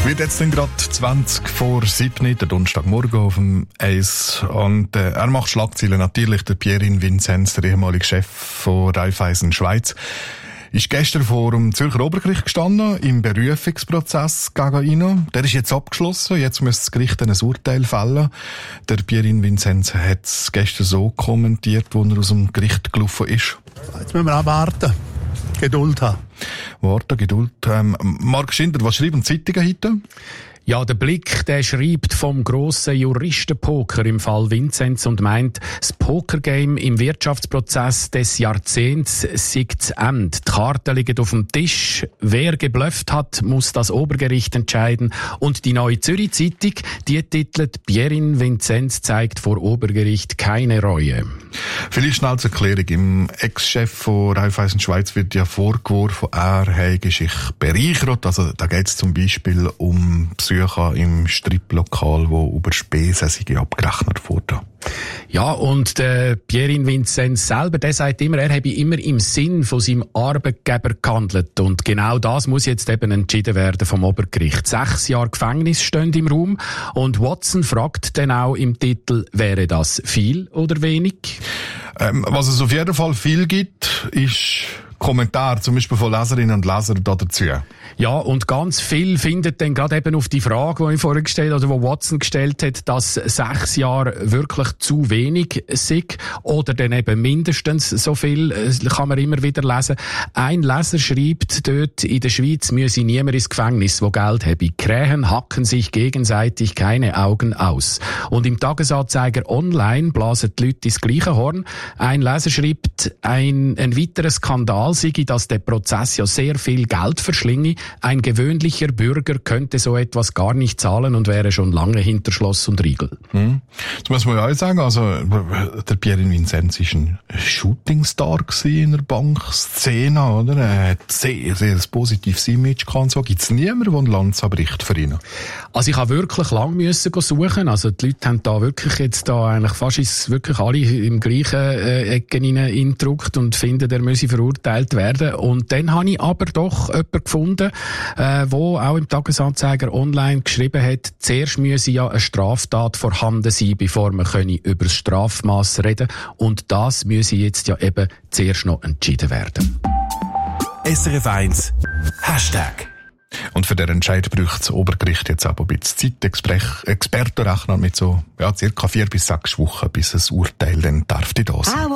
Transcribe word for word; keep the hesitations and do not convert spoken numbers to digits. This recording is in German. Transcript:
Wird jetzt dann gerade zwanzig vor sieben, der Donnerstagmorgen auf dem Eis. Und äh, er macht Schlagzeilen natürlich, der Pierin Vinzenz, der ehemalige Chef von Raiffeisen Schweiz, ist gestern vor dem Zürcher Obergericht gestanden, im Berufungsprozess gegen ihn. Der ist jetzt abgeschlossen, jetzt müsste das Gericht ein Urteil fällen. Der Pierin Vinzenz hat es gestern so kommentiert, als er aus dem Gericht gelaufen ist. Jetzt müssen wir auch warten. Geduld haben. Warten, Geduld. Ähm, Marc Schindler, was schreiben die Zeitungen heute? Ja, der Blick, der schreibt vom grossen Juristenpoker im Fall Vinzenz und meint, das Pokergame im Wirtschaftsprozess des Jahrzehnts sei zu Ende. Die Karten liegen auf dem Tisch. Wer geblufft hat, muss das Obergericht entscheiden. Und die Neue Zürich Zeitung, die titelt, Pierin Vinzenz zeigt vor Obergericht keine Reue. Vielleicht schnell zur Erklärung. Im Ex-Chef von Raiffeisen Schweiz wird ja vorgeworfen, er habe sich bereichert. Also da geht es zum Beispiel um Besucher im Striplokal, wo über Spesen sind abgerechnet wurden. Ja, und der Pierin Vinzenz selber, der sagt immer, er habe immer im Sinn von seinem Arbeitgeber gehandelt. Und genau das muss jetzt eben entschieden werden vom Obergericht. Sechs Jahre Gefängnis stehen im Raum. Und Watson fragt dann auch im Titel, wäre das viel oder wenig? Ähm, was es auf jeden Fall viel gibt, ist Kommentar, zum Beispiel von Leserinnen und Lesern dazu. Ja, und ganz viel findet dann gerade eben auf die Frage, die ich vorhin gestellt oder wo Watson gestellt hat, dass sechs Jahre wirklich zu wenig sind oder dann eben mindestens so viel, kann man immer wieder lesen. Ein Leser schreibt dort, in der Schweiz müsse niemand ins Gefängnis, wo Geld habe. Krähen hacken sich gegenseitig keine Augen aus. Und im Tagesanzeiger online blasen die Leute ins gleiche Horn. Ein Leser schreibt, ein, ein weiterer Skandal sei, dass der Prozess ja sehr viel Geld verschlinge. Ein gewöhnlicher Bürger könnte so etwas gar nicht zahlen und wäre schon lange hinter Schloss und Riegel. Hm. Das muss man ja auch sagen. Also, der Pierin Vinzenz war ein Shootingstar in der Bankszene, oder? Er hat sehr, sehr ein positives Image gehabt. So gibt es niemanden, der ein Lanz bricht für ihn. Also ich habe wirklich lange müssen suchen. Also die Leute haben da wirklich jetzt da eigentlich fast ist wirklich alle im gleichen äh, Ecken hineingedruckt und finden, der müsse verurteilt werden. Und dann habe ich aber doch jemanden gefunden, äh, wo auch im Tagesanzeiger online geschrieben hat, zuerst müsse ja eine Straftat vorhanden sein, bevor man über das Strafmaß reden können. Und das müsse jetzt ja eben zuerst noch entschieden werden. S R F eins Hashtag. Und für den Entscheid braucht das Obergericht jetzt aber ein bisschen Zeit. Experten rechnen mit so ja, circa vier bis sechs Wochen, bis ein Urteil dann darf da sein.